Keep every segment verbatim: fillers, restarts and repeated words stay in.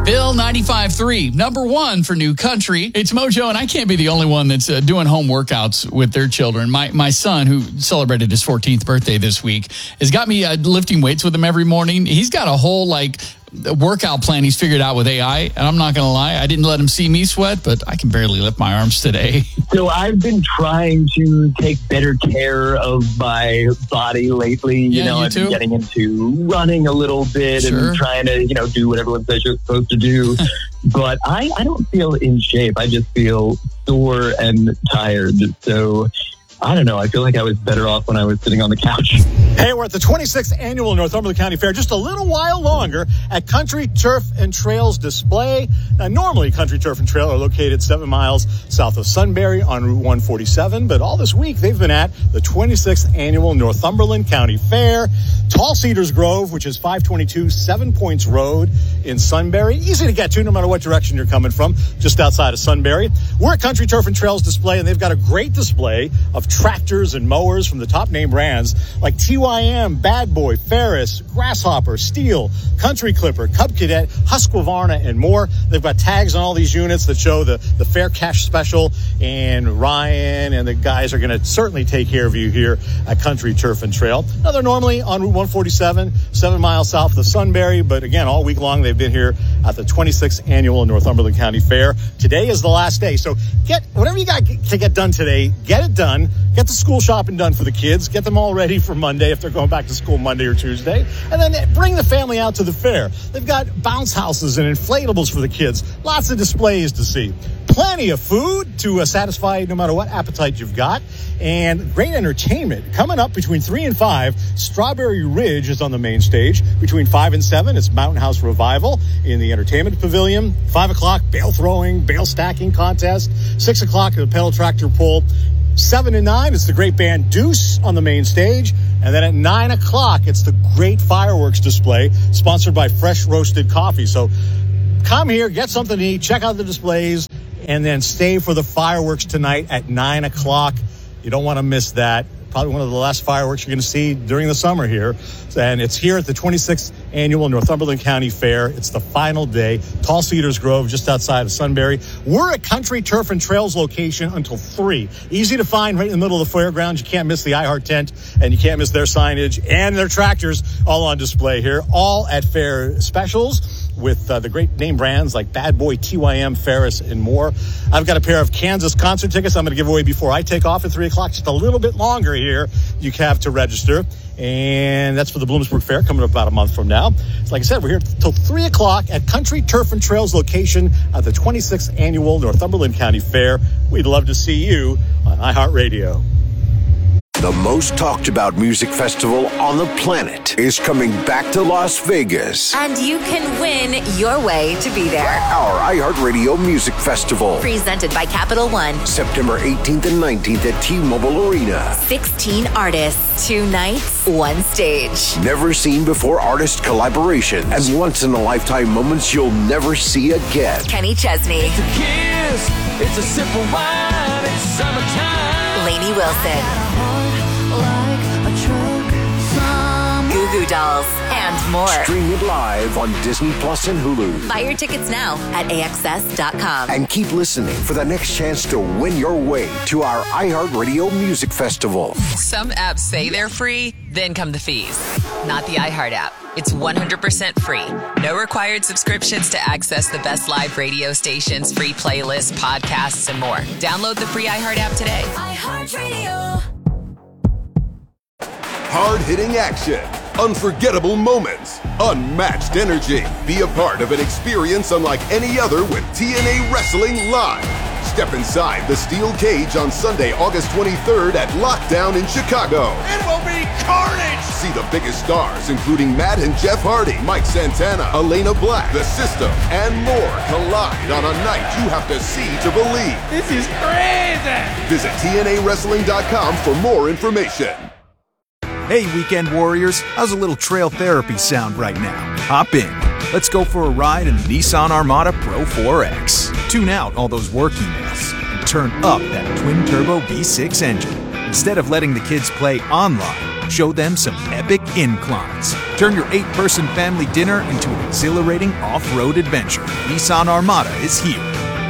Bill ninety-five three, number one for new country. It's Mojo, and I can't be the only one that's uh, doing home workouts with their children. My my son, who celebrated his fourteenth birthday this week, has got me uh, lifting weights with him every morning. He's got a whole, like, workout plan he's figured out with A I, and I'm not going to lie, I didn't let him see me sweat, but I can barely lift my arms today. So I've been trying to take better care of my body lately. You Yeah, know, you I've too? been getting into running a little bit Sure. and trying to, you know, do what everyone says you're supposed to do. But I, I don't feel in shape. I just feel sore and tired. So I don't know. I feel like I was better off when I was sitting on the couch. Hey, we're at the twenty-sixth Annual Northumberland County Fair, just a little while longer at Country Turf and Trails Display. Now, normally, Country Turf and Trail are located seven miles south of Sunbury on Route one forty-seven, but all this week they've been at the twenty-sixth Annual Northumberland County Fair. Tall Cedars Grove, which is five twenty-two Seven Points Road in Sunbury. Easy to get to no matter what direction you're coming from, just outside of Sunbury. We're at Country Turf and Trails Display, and they've got a great display of tractors and mowers from the top name brands like T Y M, Bad Boy, Ferris, Grasshopper, Steel, Country Clipper, Cub Cadet, Husqvarna, and more. They've got tags on all these units that show the, the Fair Cash Special, and Ryan and the guys are going to certainly take care of you here at Country Turf and Trail. Now, they're normally on Route one forty-seven, seven miles south of Sunbury, but again, all week long they've been here at the twenty-sixth Annual Northumberland County Fair. Today is the last day, so get whatever you got to get done today, get it done. Get the school shopping done for the kids. Get them all ready for Monday if they're going back to school Monday or Tuesday. And then bring the family out to the fair. They've got bounce houses and inflatables for the kids. Lots of displays to see. Plenty of food to uh, satisfy no matter what appetite you've got. And great entertainment. Coming up between three and five, Strawberry Ridge is on the main stage. Between five and seven, it's Mountain House Revival in the Entertainment Pavilion. Five o'clock, bale throwing, bale stacking contest. Six o'clock, the pedal tractor pull. Seven and nine, it's the great band Deuce on the main stage. And then at nine o'clock, it's the great fireworks display sponsored by Fresh Roasted Coffee. So come here, get something to eat, check out the displays, and then stay for the fireworks tonight at nine o'clock. You don't want to miss that. Probably one of the last fireworks you're going to see during the summer here. And it's here at the twenty-sixth Annual Northumberland County Fair. It's the final day. Tall Cedars Grove, just outside of Sunbury. We're at Country Turf and Trails location until three. Easy to find right in the middle of the fairgrounds. You can't miss the iHeart tent, and you can't miss their signage and their tractors all on display here. All at fair specials with uh, the great name brands like Bad Boy, T Y M, Ferris, and more. I've got a pair of Kansas concert tickets I'm going to give away before I take off at three o'clock. Just a little bit longer here you have to register. And that's for the Bloomsburg Fair coming up about a month from now. So like I said, we're here till three o'clock at Country Turf and Trails location at the twenty-sixth Annual Northumberland County Fair. We'd love to see you on iHeartRadio. The most talked about music festival on the planet is coming back to Las Vegas. And you can win your way to be there. Our iHeartRadio Music Festival. Presented by Capital One. September eighteenth and nineteenth at T-Mobile Arena. sixteen artists, two nights, one stage. Never seen before artist collaborations and once-in-a-lifetime moments you'll never see again. Kenny Chesney. It's a kiss, it's a sip of wine, it's summertime. Lainey Wilson. Goo Goo Dolls, and more. Stream it live on Disney Plus and Hulu. Buy your tickets now at A X S dot com. And keep listening for the next chance to win your way to our iHeartRadio Music Festival. Some apps say they're free, then come the fees. Not the iHeart app. It's one hundred percent free. No required subscriptions to access the best live radio stations, free playlists, podcasts, and more. Download the free iHeart app today. iHeartRadio. Hard-hitting action, unforgettable moments, unmatched energy. Be a part of an experience unlike any other with T N A Wrestling Live. Step inside the steel cage on Sunday, August twenty-third at Lockdown in Chicago. It will be carnage! See the biggest stars, including Matt and Jeff Hardy, Mike Santana, Elena Black, The System, and more collide on a night you have to see to believe. This is crazy! Visit T N A wrestling dot com for more information. Hey, Weekend Warriors, how's a little trail therapy sound right now? Hop in. Let's go for a ride in the Nissan Armada Pro four X. Tune out all those work emails and turn up that twin-turbo V six engine. Instead of letting the kids play online, show them some epic inclines. Turn your eight-person family dinner into an exhilarating off-road adventure. Nissan Armada is here.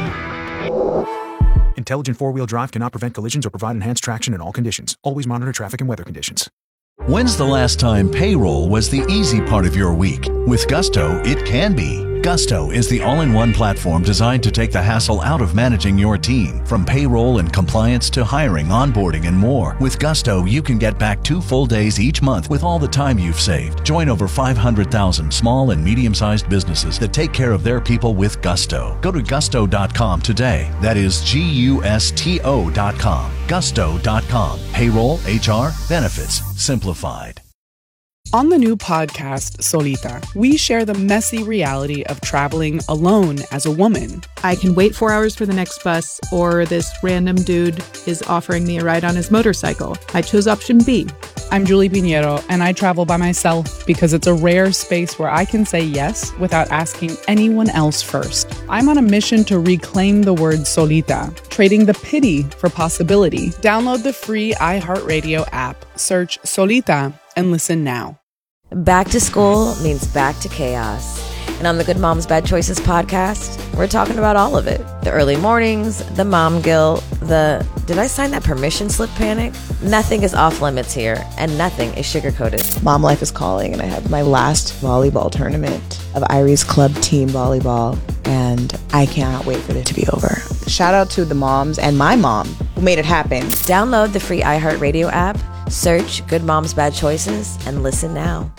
Intelligent four-wheel drive cannot prevent collisions or provide enhanced traction in all conditions. Always monitor traffic and weather conditions. When's the last time payroll was the easy part of your week? With Gusto, it can be. Gusto is the all-in-one platform designed to take the hassle out of managing your team. From payroll and compliance to hiring, onboarding, and more. With Gusto, you can get back two full days each month with all the time you've saved. Join over five hundred thousand small and medium-sized businesses that take care of their people with Gusto. Go to gusto dot com today. That is G U S T O dot com. gusto dot com. Payroll, H R, benefits, simplified. On the new podcast, Solita, we share the messy reality of traveling alone as a woman. I can wait four hours for the next bus, or this random dude is offering me a ride on his motorcycle. I chose option B. I'm Julie Pinheiro, and I travel by myself because it's a rare space where I can say yes without asking anyone else first. I'm on a mission to reclaim the word solita, trading the pity for possibility. Download the free iHeartRadio app, search Solita, and listen now. Back to school means back to chaos. And on the Good Moms Bad Choices podcast, we're talking about all of it. The early mornings, the mom guilt, the did I sign that permission slip panic? Nothing is off limits here, and nothing is sugar-coated. Mom life is calling, and I have my last volleyball tournament of Irie's club team volleyball, and I cannot wait for it to be over. Shout out to the moms and my mom who made it happen. Download the free iHeartRadio app, search Good Moms Bad Choices, and listen now.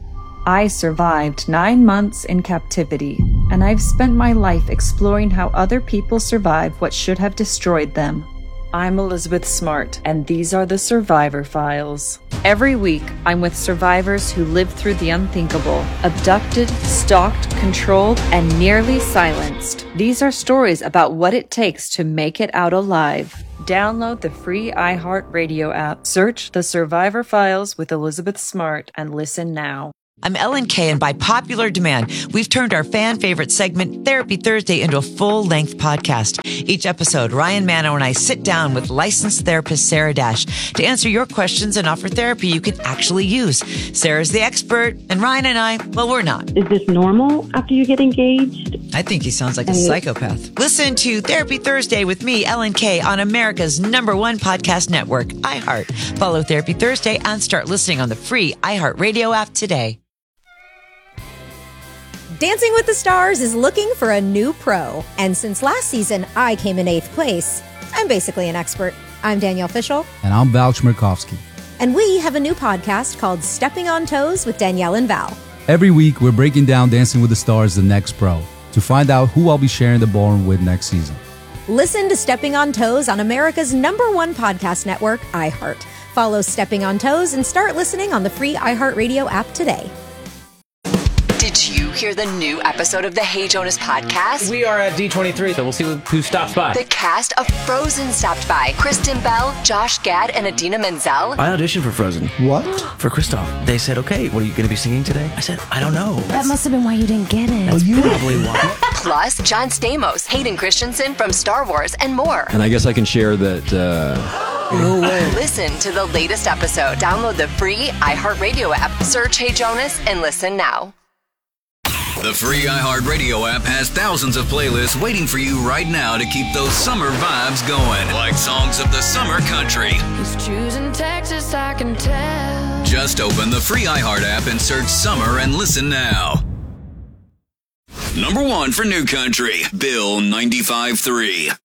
I survived nine months in captivity, and I've spent my life exploring how other people survive what should have destroyed them. I'm Elizabeth Smart, and these are the Survivor Files. Every week, I'm with survivors who lived through the unthinkable, abducted, stalked, controlled, and nearly silenced. These are stories about what it takes to make it out alive. Download the free iHeartRadio app, search The Survivor Files with Elizabeth Smart, and listen now. I'm Ellen Kay, and by popular demand, we've turned our fan favorite segment, Therapy Thursday, into a full-length podcast. Each episode, Ryan Mano and I sit down with licensed therapist Sarah Dash to answer your questions and offer therapy you can actually use. Sarah's the expert, and Ryan and I, well, we're not. Is this normal after you get engaged? I think he sounds like a psychopath. Listen to Therapy Thursday with me, Ellen Kay, on America's number one podcast network, iHeart. Follow Therapy Thursday and start listening on the free iHeartRadio app today. Dancing with the Stars is looking for a new pro. And since last season, I came in eighth place. I'm basically an expert. I'm Danielle Fishel. And I'm Val Chmerkovskiy. And we have a new podcast called Stepping on Toes with Danielle and Val. Every week, we're breaking down Dancing with the Stars, the next pro, to find out who I'll be sharing the ballroom with next season. Listen to Stepping on Toes on America's number one podcast network, iHeart. Follow Stepping on Toes and start listening on the free iHeartRadio app today. Did you hear the new episode of the Hey Jonas podcast? We are at D twenty-three, so we'll see who stops by. The cast of Frozen stopped by. Kristen Bell, Josh Gad, and Idina Menzel. I auditioned for Frozen. What? For Kristoff. They said, okay, what are you going to be singing today? I said, I don't know. That must have been why you didn't get it. That's you probably why. Plus, John Stamos, Hayden Christensen from Star Wars, and more. And I guess I can share that... Uh... No way. Listen to the latest episode. Download the free iHeartRadio app. Search Hey Jonas and listen now. The free iHeartRadio app has thousands of playlists waiting for you right now to keep those summer vibes going. Like songs of the summer country. He's choosing Texas, I can tell. Just open the free iHeart app and search summer and listen now. Number one for new country, Bill ninety-five point three.